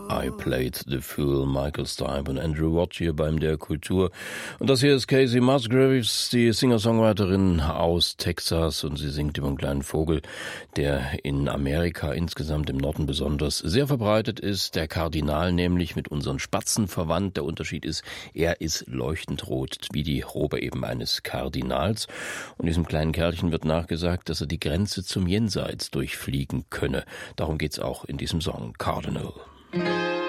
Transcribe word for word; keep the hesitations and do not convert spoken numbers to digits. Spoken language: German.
I Played the Fool, Michael Stipe und Andrew Watt hier beim Der Kultur. Und das hier ist Casey Musgraves, die Singer-Songwriterin aus Texas, und sie singt über einen kleinen Vogel, der in Amerika insgesamt, im Norden besonders, sehr verbreitet ist. Der Kardinal, nämlich mit unseren Spatzen verwandt. Der Unterschied ist, er ist leuchtend rot, wie die Robe eben eines Kardinals. Und diesem kleinen Kerlchen wird nachgesagt, dass er die Grenze zum Jenseits durchfliegen könne. Darum geht's auch in diesem Song Cardinal. Thank you.